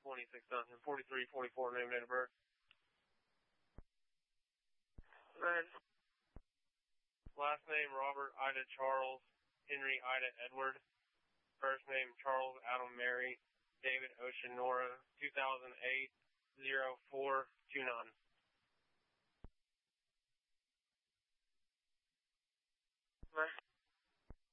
26,000, 43, 44, name, date of birth. Red. Last name, Robert Ida Charles, Henry Ida Edward. First name, Charles Adam Mary, David Ocean Nora, 2008, 0429. Red.